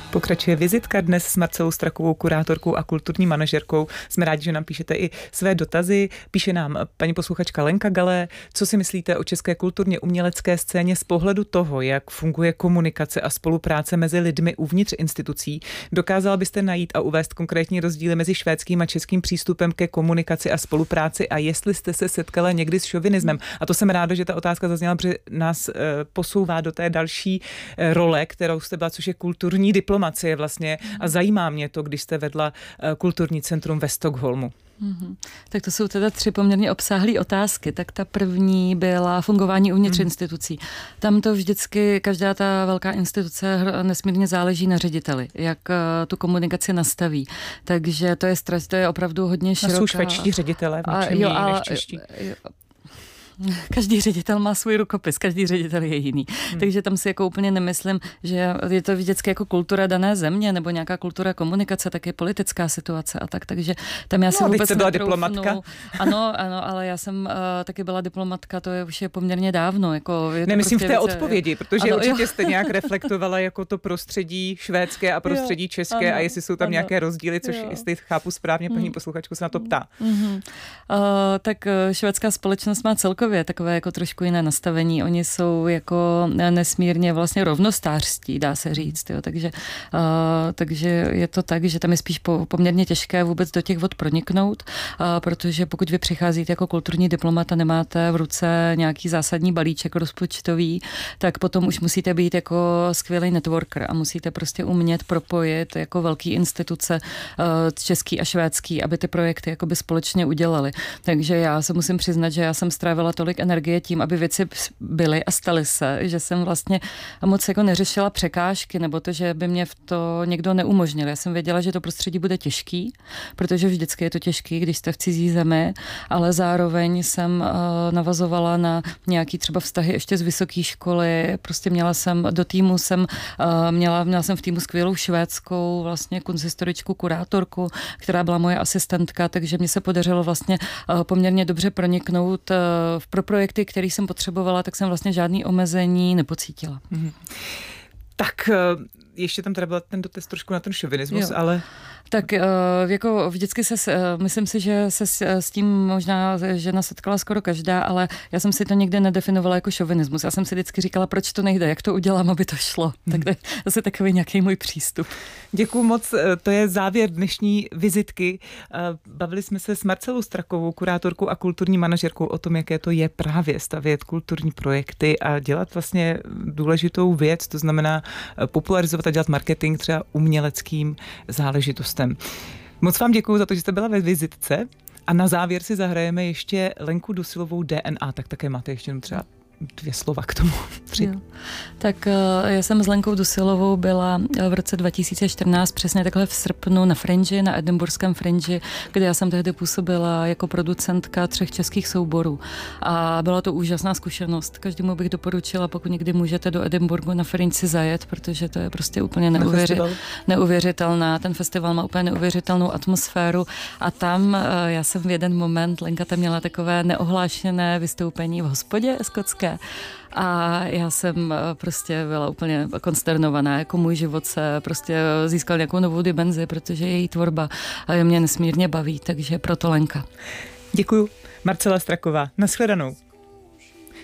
Pokračuje vizitka dnes s Marcelou Strakovou, kurátorkou a kulturní manažerkou. Jsme rádi, že nám píšete i své dotazy. Píše nám paní posluchačka Lenka Galé. Co si myslíte o české kulturně umělecké scéně z pohledu toho, jak funguje komunikace a spolupráce mezi lidmi uvnitř institucí? Dokázala byste najít a uvést konkrétní rozdíly mezi švédským a českým přístupem ke komunikaci a spolupráci a jestli jste se setkala někdy s šovinismem? A to jsem ráda, že ta otázka zazněla, protože nás posouvá do té další role, kterou jste byla, což je kulturní diplomacie vlastně. A zajímá mě to, když jste vedla kulturní centrum ve Stockholmu. Tak to jsou teda 3 poměrně obsáhlé otázky. Tak ta první byla fungování uvnitř institucí. Tam to vždycky, každá ta velká instituce nesmírně záleží na řediteli, jak tu komunikaci nastaví. Takže to je opravdu hodně široká. Jsou švédští ředitelé v něčem jiný než čeští. Každý ředitel má svůj rukopis, každý ředitel je jiný. Takže tam si jako úplně nemyslím, že je to vždycky jako kultura dané země nebo nějaká kultura komunikace, taky politická situace a tak. Takže tam já si vůbec byla diplomatka. Ano, ale já jsem taky byla diplomatka, to je poměrně dávno. Jako nemyslím prostě v té odpovědi, protože určitě jste nějak reflektovala jako to prostředí švédské a prostředí české a jestli jsou tam nějaké rozdíly, což jestli chápu správně, paní posluchačku se na to ptá. Tak švédská společnost má celkově takové jako trošku jiné nastavení. Oni jsou jako nesmírně vlastně rovnostářství, dá se říct. Jo. Takže je to tak, že tam je spíš poměrně těžké vůbec do těch vod proniknout, protože pokud vy přicházíte jako kulturní diplomat a nemáte v ruce nějaký zásadní balíček rozpočtový, tak potom už musíte být jako skvělý networker a musíte prostě umět propojit jako velký instituce český a švédský, aby ty projekty jakoby společně udělali. Takže já se musím přiznat, že já jsem strávila tolik energie tím, aby věci byly a staly se, že jsem vlastně moc jako neřešila překážky nebo to, že by mě v to někdo neumožnil. Já jsem věděla, že to prostředí bude těžký, protože vždycky je to těžký, když jste v cizí zemi, ale zároveň jsem navazovala na nějaký třeba vztahy ještě z vysoké školy. Prostě měla jsem v týmu skvělou švédskou vlastně konzistoričku, kurátorku, která byla moje asistentka, takže mě se podařilo vlastně poměrně dobře proniknout pro projekty, které jsem potřebovala, tak jsem vlastně žádný omezení nepocítila. Tak ještě tam teda byl ten dotaz trošku na ten šovinismus, ale... Tak jako vždycky myslím si, že se s tím možná žena setkala skoro každá, ale já jsem si to nikdy nedefinovala jako šovinismus. Já jsem si vždycky říkala, proč to nejde, jak to udělám, aby to šlo. Tak to je asi takový nějaký můj přístup. Děkuju moc, to je závěr dnešní vizitky. Bavili jsme se s Marcelou Strakovou, kurátorkou a kulturní manažerkou o tom, jaké to je právě stavět kulturní projekty a dělat vlastně důležitou věc, to znamená popularizovat a dělat marketing třeba uměleckým záležitostem. Moc vám děkuju za to, že jste byla ve vizitce a na závěr si zahrajeme ještě Lenku Dusilovou DNA, tak také máte ještě třeba 2 slova k tomu. 3. Jo. Tak já jsem s Lenkou Dusilovou byla v roce 2014 přesně takhle v srpnu na Fringe, na Edinburghském Fringe, kde já jsem tehdy působila jako producentka 3 českých souborů. A byla to úžasná zkušenost. Každému bych doporučila, pokud někdy můžete do Edinburghu na Fringe si zajet, protože to je prostě úplně neuvěřitelná. Ten festival má úplně neuvěřitelnou atmosféru a tam já jsem v jeden moment, Lenka tam měla takové neohlášené vystoupení v hospodě skotské. A já jsem prostě byla úplně konsternovaná, jako můj život se prostě získal nějakou novou dimenzi, protože její tvorba mě nesmírně baví, takže proto Lenka. Děkuju. Marcela Straková. Nashledanou.